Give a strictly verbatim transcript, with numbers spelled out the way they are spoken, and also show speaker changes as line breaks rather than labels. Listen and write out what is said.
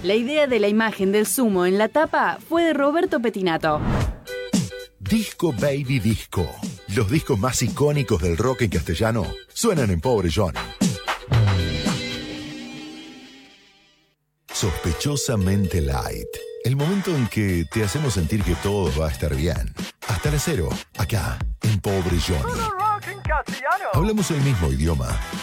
La idea de la imagen del Sumo en la tapa fue de Roberto Pettinato.
Disco Baby Disco. Los discos más icónicos del rock en castellano suenan en Pobre Johnny. Sospechosamente Light. El momento en que te hacemos sentir que todo va a estar bien. Hasta las cero, acá, en Pobre Johnny. Hablamos el mismo idioma,